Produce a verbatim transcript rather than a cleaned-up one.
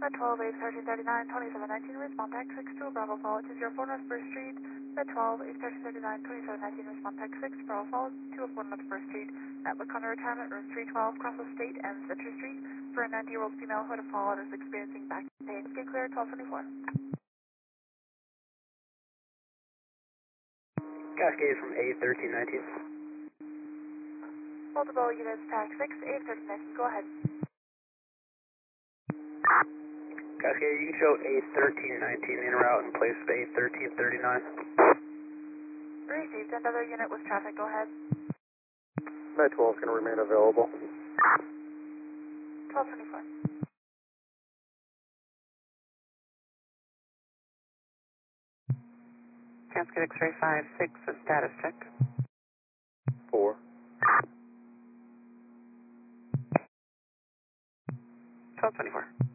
Met twelve, eight thirteen thirty-nine, twenty-seven nineteen, respond text six two, Bravo Fall, two zero four North First Street. Met twelve, eight thirteen thirty-nine, twenty-seven nineteen, respond text six, Bravo Fall, two oh four North First Street. At LaConner Retirement, room three twelve, Crossville State and Citrus Street, for a ninety-year-old female who had a fall and is experiencing back pain. Get clear, twelve twenty-four. Cascade from eight thirteen nineteen. Multiple units, tax six, eight thirteen nineteen, go ahead. Cascade, you can show eight thirteen nineteen in route in place of eight thirteen thirty-nine. Received, another unit with traffic, go ahead. Met twelve is going to remain available. twelve twenty-four. Cascade X-ray five six, a status check. Four. twelve twenty-four.